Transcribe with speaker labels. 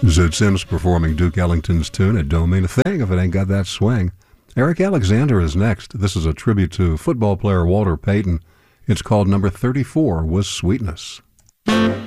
Speaker 1: Zoot Sims performing Duke Ellington's tune. It don't mean a thing if it ain't got that swing. Eric Alexander is next. This is a tribute to football player Walter Payton. It's called Number 34 Was Sweetness.